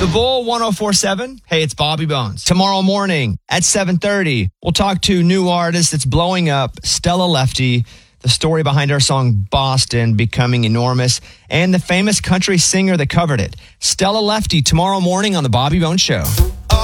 The Bull 1047. Hey, it's Bobby Bones. Tomorrow morning at 7:30, we'll talk to new artist that's blowing up, Stella Lefty, the story behind her song Boston becoming enormous, and the famous country singer that covered it. Stella Lefty tomorrow morning on The Bobby Bones Show.